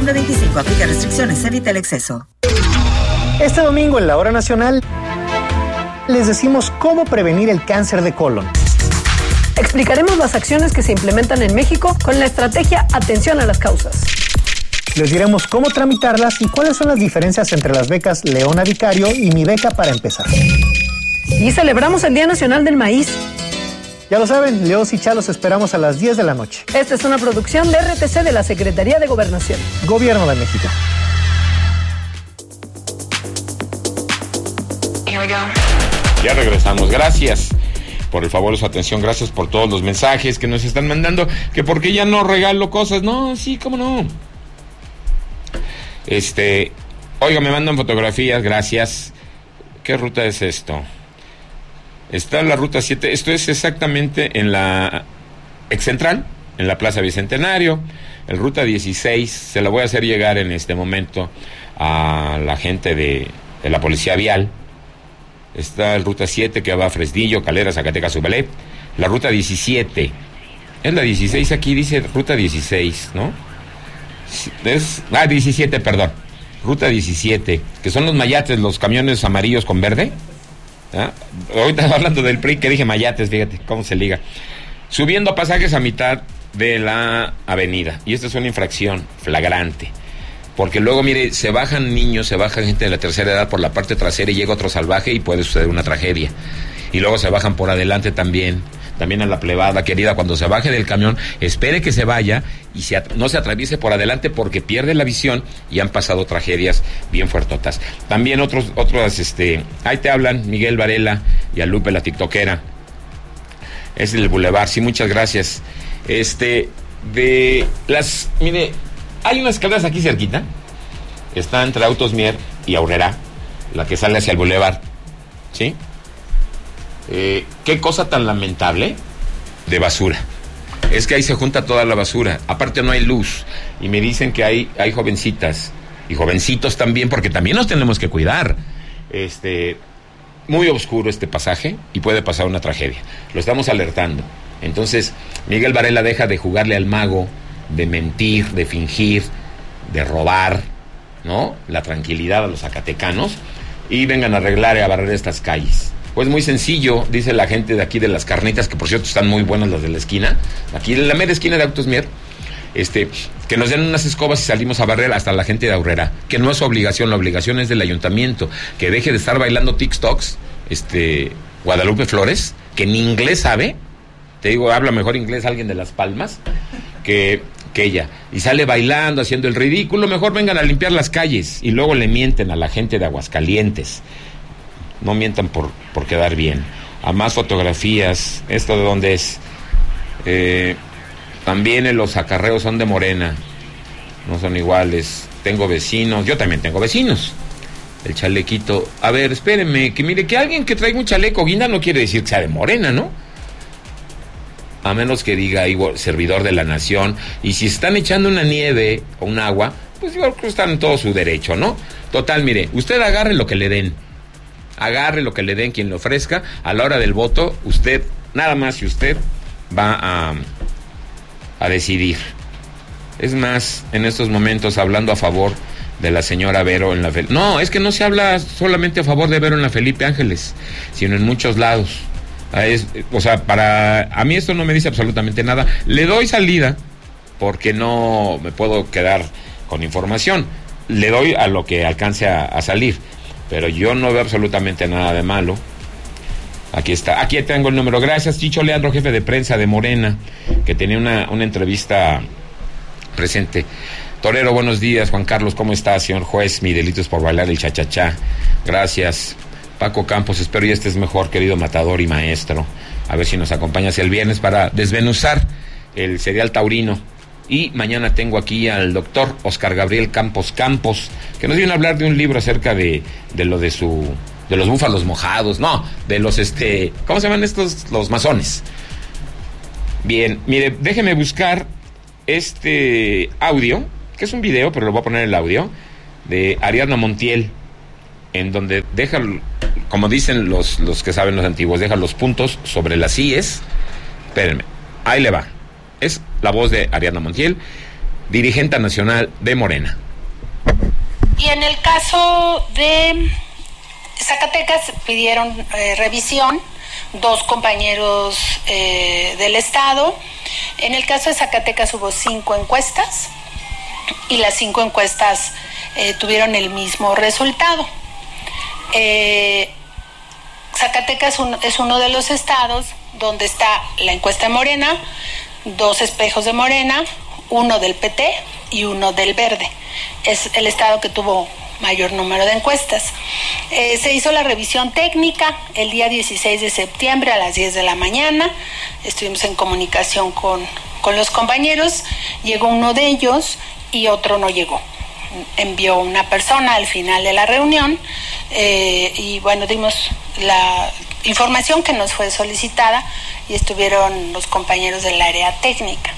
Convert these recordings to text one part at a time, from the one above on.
1925. Aplica restricciones. Evita el exceso. Este domingo en la Hora Nacional les decimos cómo prevenir el cáncer de colon. Explicaremos las acciones que se implementan en México con la estrategia Atención a las Causas. Les diremos cómo tramitarlas y cuáles son las diferencias entre las becas Leona Vicario y Mi Beca para Empezar. Y celebramos el Día Nacional del Maíz. Ya lo saben, Leos y Chalos esperamos a las 10 de la noche. Esta es una producción de RTC de la Secretaría de Gobernación. Gobierno de México. Ya regresamos. Gracias por el favor de su atención. Gracias por todos los mensajes que nos están mandando. Que porque ya no regalo cosas. No, sí, cómo no. Oiga, me mandan fotografías. Gracias. ¿Qué ruta es esto? Está la ruta 7. Esto es exactamente en la ex central, en la Plaza Bicentenario. El ruta 16. Se la voy a hacer llegar en este momento a la gente de la Policía Vial. Está el ruta 7 que va a Fresnillo, Calera, Zacatecas, Ubelé. La ruta 17. Es la 16 aquí, dice ruta 16, ¿no? 17, perdón. Ruta 17, que son los mayates, los camiones amarillos con verde. ¿Ah? Ahorita hablando del PRI, que dije mayates, fíjate cómo se liga. Subiendo pasajes a mitad de la avenida. Y esta es una infracción flagrante. Porque luego, mire, se bajan niños, se baja gente de la tercera edad por la parte trasera y llega otro salvaje y puede suceder una tragedia. Y luego se bajan por adelante también a la plebada, querida, cuando se baje del camión, espere que se vaya y no se atraviese por adelante porque pierde la visión y han pasado tragedias bien fuertotas. También otros, ahí te hablan Miguel Varela y a Lupe la tiktokera. Es el Boulevard, sí, muchas gracias. Mire, hay unas escaleras aquí cerquita, está entre Autos Mier y Aurrera, la que sale hacia el Boulevard, ¿sí? Qué cosa tan lamentable de basura. Es que ahí se junta toda la basura. Aparte no hay luz. Y me dicen que hay jovencitas y jovencitos también, porque también nos tenemos que cuidar. Muy oscuro este pasaje y puede pasar una tragedia. Lo estamos alertando. Entonces, Miguel Varela deja de jugarle al mago, de mentir, de fingir, de robar, ¿no? La tranquilidad a los zacatecanos y vengan a arreglar y a barrer estas calles. Pues muy sencillo, dice la gente de aquí de las carnitas, que por cierto están muy buenas las de la esquina, aquí en la mera esquina de Autos Mier, que nos den unas escobas y salimos a barrer hasta la gente de Aurrera, que no es su obligación, la obligación es del ayuntamiento, que deje de estar bailando TikToks, Guadalupe Flores, que ni inglés sabe, te digo, habla mejor inglés alguien de Las Palmas, que ella, y sale bailando, haciendo el ridículo. Mejor vengan a limpiar las calles y luego le mienten a la gente de Aguascalientes. No mientan por quedar bien. A más fotografías. ¿Esto de dónde es? También los acarreos son de Morena. No son iguales. Tengo vecinos. Yo también tengo vecinos. El chalequito. A ver, espérenme. Que mire, que alguien que traiga un chaleco guinda no quiere decir que sea de Morena, ¿no? A menos que diga ahí servidor de la nación. Y si están echando una nieve o un agua, pues yo creo que están en todo su derecho, ¿no? Total, mire, usted agarre lo que le den. Agarre lo que le den quien le ofrezca. A la hora del voto, usted, nada más si usted va a decidir. Es más, en estos momentos hablando a favor de la señora Vero en la Felipe. No, es que no se habla solamente a favor de Vero en la Felipe Ángeles, sino en muchos lados. A mí esto no me dice absolutamente nada. Le doy salida porque no me puedo quedar con información. Le doy a lo que alcance a salir. Pero yo no veo absolutamente nada de malo. Aquí está, aquí tengo el número. Gracias, Chicho Leandro, jefe de prensa de Morena, que tenía una entrevista presente. Torero, buenos días. Juan Carlos, ¿cómo está, señor juez? Mi delito es por bailar el cha-cha-cha. Gracias. Paco Campos, espero y estés mejor, querido matador y maestro. A ver si nos acompañas el viernes para desmenuzar el cereal taurino. Y mañana tengo aquí al doctor Oscar Gabriel Campos, que nos viene a hablar de un libro acerca de los búfalos mojados, no, de los ¿cómo se llaman estos? Los masones. Bien, mire, déjeme buscar este audio, que es un video, pero lo voy a poner el audio, de Ariadna Montiel, en donde deja, como dicen los que saben los antiguos, deja los puntos sobre las íes. Espérenme, ahí le va. Es la voz de Ariadna Montiel dirigente nacional de Morena. Y en el caso de Zacatecas pidieron revisión 2 compañeros del Estado. En el caso de Zacatecas hubo 5 encuestas y las 5 encuestas tuvieron el mismo resultado. Zacatecas es uno de los estados donde está la encuesta de Morena, 2 espejos de Morena, 1 del PT y 1 del Verde. Es el estado que tuvo mayor número de encuestas. Se hizo la revisión técnica el día 16 de septiembre a las 10 de la mañana. Estuvimos en comunicación con los compañeros. Llegó uno de ellos y otro no llegó. Envió una persona al final de la reunión y bueno, dimos la información que nos fue solicitada y estuvieron los compañeros del área técnica.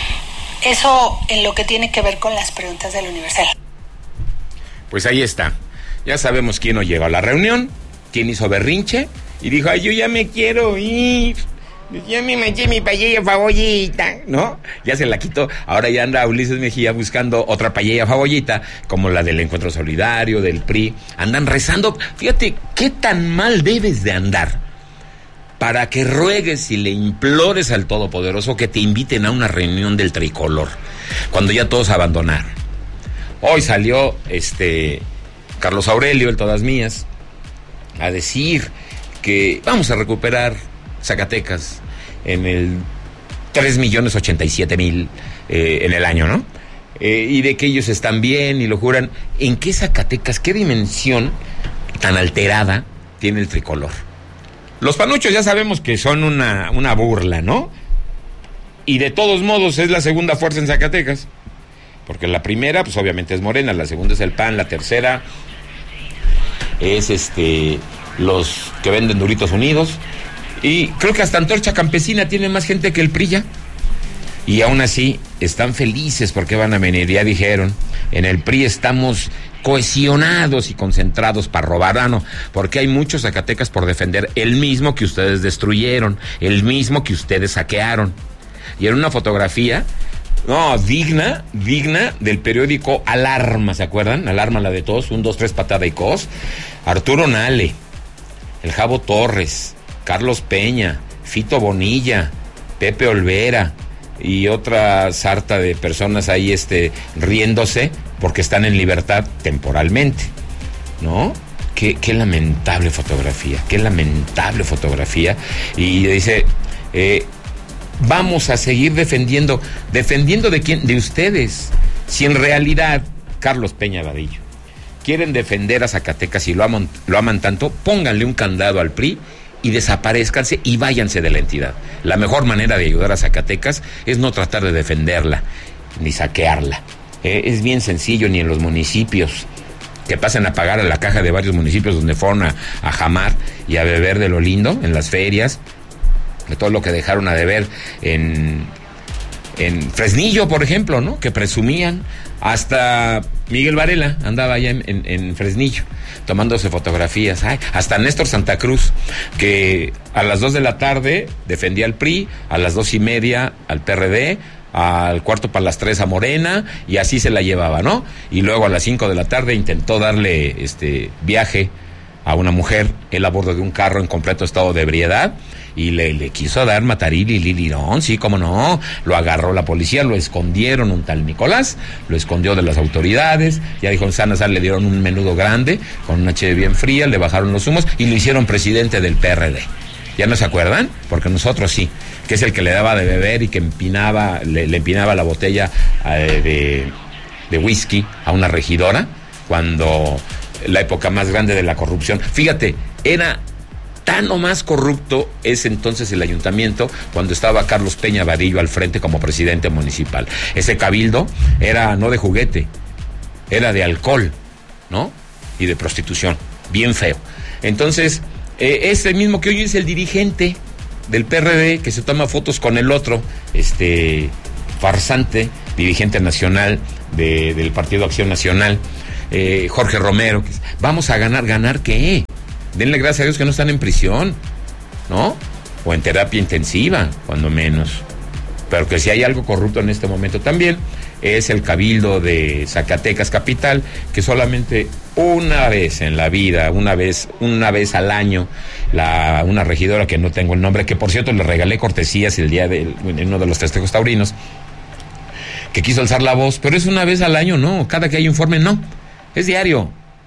Eso en lo que tiene que ver con las preguntas del Universal. Pues ahí está. Ya sabemos quién no llegó a la reunión, quién hizo berrinche y dijo, ay, yo ya me quiero ir. Ya me manché mi paella favorita, ¿no? Ya se la quitó. Ahora ya anda Ulises Mejía buscando otra paella favorita, como la del Encuentro Solidario, del PRI. Andan rezando. Fíjate, qué tan mal debes de andar para que ruegues y le implores al Todopoderoso que te inviten a una reunión del tricolor, cuando ya todos abandonaron. Hoy salió Carlos Aurelio, el Todas Mías, a decir que vamos a recuperar Zacatecas en el 3,087,000 en el año, ¿no? Y de que ellos están bien y lo juran. ¿En qué Zacatecas, qué dimensión tan alterada tiene el tricolor? Los panuchos ya sabemos que son una burla, ¿no? Y de todos modos es la segunda fuerza en Zacatecas, porque la primera, pues obviamente es Morena, la segunda es el PAN, la tercera es los que venden Duritos Unidos. Y creo que hasta Antorcha Campesina tiene más gente que el PRI ya. Y aún así están felices porque van a venir. Ya dijeron, en el PRI estamos cohesionados y concentrados para robar. Ah, no, porque hay muchos Zacatecas por defender el mismo que ustedes destruyeron, el mismo que ustedes saquearon. Y en una fotografía, no, digna del periódico Alarma, ¿se acuerdan? Alarma, la de todos, 1, 2, 3, patada y cos. Arturo Nale, el Jabo Torres, Carlos Peña, Fito Bonilla, Pepe Olvera y otra sarta de personas ahí riéndose porque están en libertad temporalmente, ¿no? Qué lamentable fotografía, y dice, vamos a seguir defendiendo de quién, de ustedes. Si en realidad Carlos Peña Vadillo quieren defender a Zacatecas y lo aman tanto, pónganle un candado al PRI y desaparezcanse y váyanse de la entidad. La mejor manera de ayudar a Zacatecas es no tratar de defenderla ni saquearla. Es bien sencillo, ni en los municipios que pasen a pagar a la caja de varios municipios donde fueron a jamar y a beber de lo lindo en las ferias, de todo lo que dejaron a deber en Fresnillo, por ejemplo, ¿no? Que presumían. Hasta Miguel Varela andaba allá en Fresnillo tomándose fotografías. Ay, hasta Néstor Santa Cruz, que a las 2 de la tarde defendía al PRI, a las 2:30 al PRD, al 2:45 a Morena, y así se la llevaba, ¿no? Y luego a las 5 de la tarde intentó darle viaje a una mujer, él a bordo de un carro en completo estado de ebriedad, y le quiso dar matarili lilirón, sí, cómo no, lo agarró la policía, lo escondieron, un tal Nicolás, lo escondió de las autoridades, ya dijo en Sana Sal, le dieron un menudo grande, con una cheve bien fría, le bajaron los humos, y lo hicieron presidente del PRD. ¿Ya no se acuerdan? Porque nosotros sí, que es el que le daba de beber y que le empinaba la botella de whisky a una regidora, cuando la época más grande de la corrupción. Fíjate, era tan o más corrupto ese entonces el ayuntamiento, cuando estaba Carlos Peña Vadillo al frente como presidente municipal. Ese cabildo era no de juguete, era de alcohol, ¿no? Y de prostitución, bien feo. Entonces, ese mismo que hoy es el dirigente del PRD, que se toma fotos con el otro, farsante, dirigente nacional del Partido Acción Nacional, Jorge Romero. Vamos a ¿ganar qué? Denle gracias a Dios que no están en prisión, ¿no? O en terapia intensiva, cuando menos. Pero que si hay algo corrupto en este momento también, es el Cabildo de Zacatecas Capital, que solamente una vez en la vida, una vez al año, una regidora que no tengo el nombre, que por cierto le regalé cortesías el día en uno de los festejos taurinos, que quiso alzar la voz, pero es una vez al año, no, cada que hay informe, no, es diario.